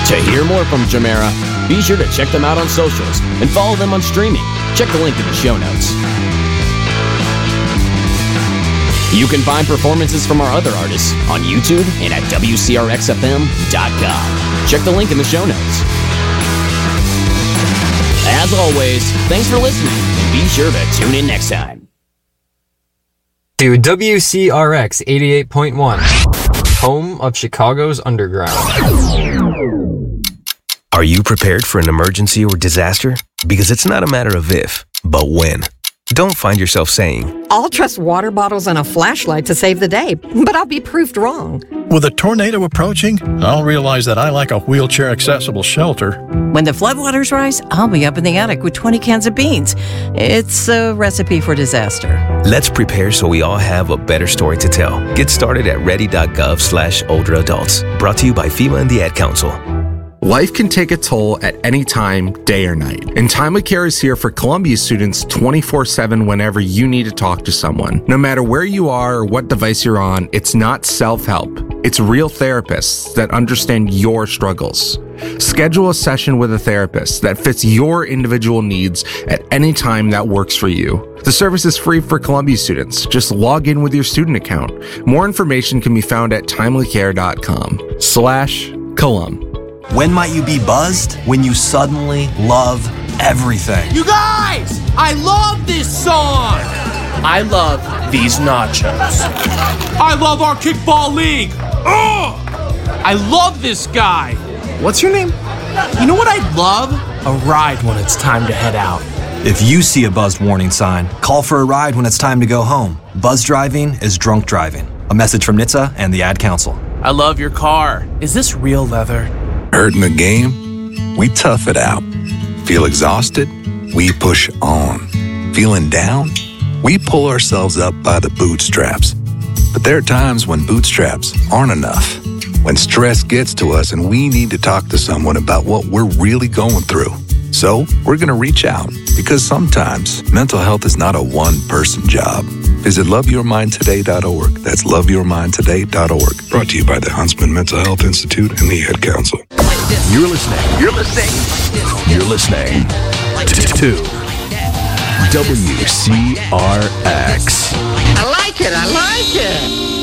To hear more from Jamera, be sure to check them out on socials and follow them on streaming. Check the link in the show notes. You can find performances from our other artists on YouTube and at WCRXFM.com. Check the link in the show notes. As always, thanks for listening, and be sure to tune in next time. To WCRX 88.1, home of Chicago's underground. Are you prepared for an emergency or disaster? Because it's not a matter of if, but when. Don't find yourself saying, I'll trust water bottles and a flashlight to save the day, but I'll be proved wrong. With a tornado approaching, I'll realize that I lack a wheelchair-accessible shelter. When the floodwaters rise, I'll be up in the attic with 20 cans of beans. It's a recipe for disaster. Let's prepare so we all have a better story to tell. Get started at ready.gov/older adults. Brought to you by FEMA and the Ad Council. Life can take a toll at any time, day or night. And Timely Care is here for Columbia students 24/7 whenever you need to talk to someone. No matter where you are or what device you're on, it's not self-help. It's real therapists that understand your struggles. Schedule a session with a therapist that fits your individual needs at any time that works for you. The service is free for Columbia students. Just log in with your student account. More information can be found at timelycare.com/Colum. When might you be buzzed? When you suddenly love everything. You guys! I love this song! I love these nachos. I love our kickball league! Ugh! I love this guy! What's your name? You know what I'd love? A ride when it's time to head out. If you see a buzzed warning sign, call for a ride when it's time to go home. Buzz driving is drunk driving. A message from NHTSA and the Ad Council. I love your car. Is this real leather? Hurt in the game? We tough it out. Feel exhausted? We push on. Feeling down? We pull ourselves up by the bootstraps. But there are times when bootstraps aren't enough. When stress gets to us and we need to talk to someone about what we're really going through. So we're going to reach out because sometimes mental health is not a one-person job. Visit loveyourmindtoday.org. That's loveyourmindtoday.org. Brought to you by the Huntsman Mental Health Institute and the Ad Council. You're listening to WCRX. I like it.